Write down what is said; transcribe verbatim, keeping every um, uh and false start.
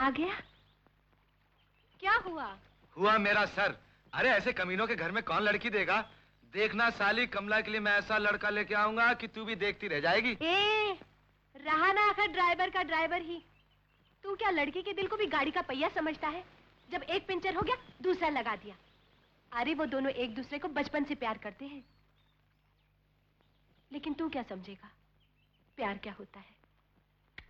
आ गया? क्या हुआ? हुआ मेरा सर। अरे ऐसे कमीनों के घर में कौन लड़की देगा? देखना साली, कमला के लिए मैं ऐसा लड़का लेके आऊंगा कि तू भी देखती रह जाएगी। ए, रहा ना आखिर ड्राइवर का ड्राइवर ही। तू क्या लड़की के दिल को भी गाड़ी का पहिया समझता है? जब एक पंचर हो गया दूसरा लगा दिया। अरे वो दोनों एक दूसरे को बचपन से प्यार करते हैं, लेकिन तू क्या समझेगा प्यार क्या होता है?